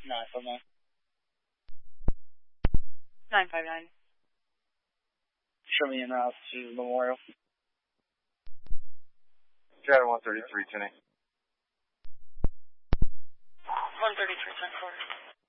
959. 959. Show me in house to Memorial. Shadow 133, 10 133, 10 4.